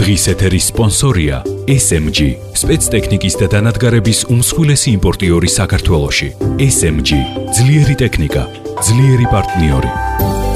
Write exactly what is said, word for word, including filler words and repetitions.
დღის ეთერის სპონსორია S M G, სპეცტექნიკის და დანადგარების უმსხვილესი იმპორტიორი საქართველოში. S M G, ძლიერი ტექნიკა, ძლიერი პარტნიორი.